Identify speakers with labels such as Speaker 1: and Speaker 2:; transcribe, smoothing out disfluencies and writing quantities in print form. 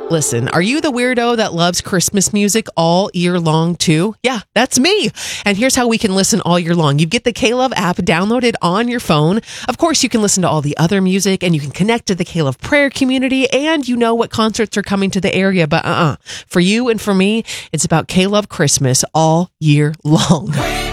Speaker 1: Listen, are you the weirdo that loves Christmas music all year long too? Yeah, that's me. And here's how we can listen all year long. You get the K-Love app downloaded on your phone. Of course, you can listen to all the other music and you can connect to the K-Love prayer community and you know what concerts are coming to the area. But for you and for me, it's about K-Love Christmas all year long.